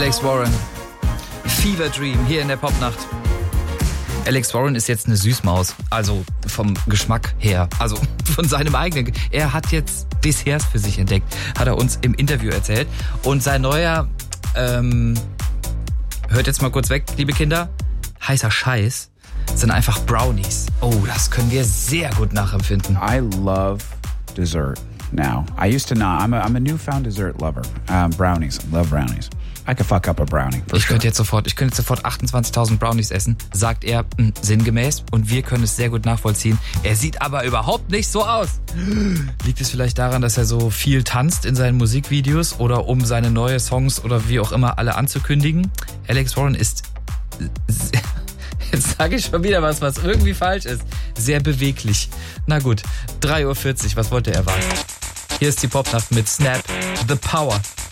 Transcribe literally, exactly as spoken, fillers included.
Alex Warren. Fever Dream hier in der Popnacht. Alex Warren ist jetzt eine Süßmaus, also vom Geschmack her, also von seinem eigenen. Er hat jetzt Desserts für sich entdeckt, hat er uns im Interview erzählt. Und sein neuer, ähm, hört jetzt mal kurz weg, liebe Kinder, heißer Scheiß sind einfach Brownies. Oh, das können wir sehr gut nachempfinden. I love dessert now. I used to not. I'm a, I'm a newfound dessert lover. Um, brownies, love brownies. I could fuck up a brownie. Ich Sure. könnte jetzt sofort, ich könnte jetzt sofort achtundzwanzigtausend Brownies essen, sagt er mh, sinngemäß, und wir können es sehr gut nachvollziehen. Er sieht aber überhaupt nicht so aus. Liegt es vielleicht daran, dass er so viel tanzt in seinen Musikvideos oder um seine neue Songs oder wie auch immer alle anzukündigen? Alex Warren ist, jetzt sage ich schon wieder was, was irgendwie falsch ist, sehr beweglich. Na gut, drei Uhr vierzig, was wollte er erwarten? Hier ist die Popnacht mit Snap, The Power.